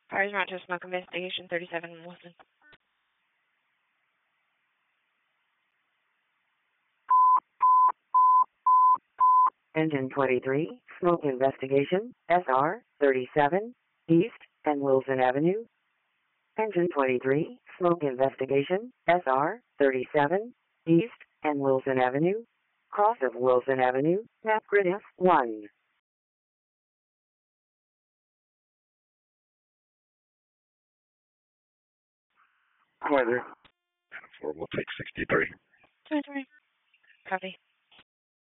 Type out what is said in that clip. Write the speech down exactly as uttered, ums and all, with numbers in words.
Fires Route to Smoke Investigation thirty-seven Wilson. Engine twenty-three, Smoke Investigation, S R thirty-seven, East and Wilson Avenue. Engine twenty-three, Smoke Investigation, S R thirty-seven, East and Wilson Avenue. Cross of Wilson Avenue, map grid F one. Weather. Four, we'll take sixty-three. twenty-three. Copy.